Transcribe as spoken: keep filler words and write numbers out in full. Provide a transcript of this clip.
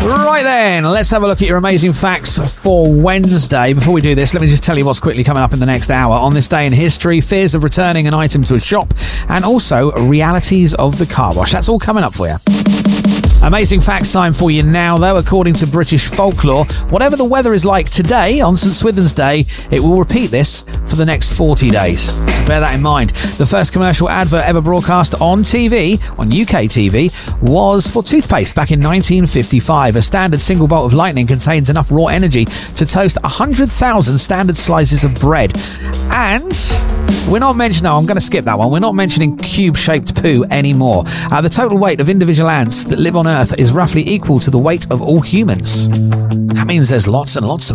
Right then, let's have a look at your amazing facts for Wednesday. Before we do this, let me just tell you what's quickly coming up in the next hour. On this day in history, fears of returning an item to a shop, and also realities of the car wash. That's all coming up for you. Amazing facts time for you now, though. According to British folklore, whatever the weather is like today on St Swithin's Day, it will repeat this for the next forty days. So bear that in mind. The first commercial advert ever broadcast on T V, on U K T V, was for toothpaste back in nineteen fifty-five. A standard single bolt of lightning contains enough raw energy to toast one hundred thousand standard slices of bread. And we're not mentioning, no, I'm going to skip that one. We're not mentioning cube-shaped poo anymore. Uh, the total weight of individual ants that live on Earth is roughly equal to the weight of all humans. That means there's lots and lots of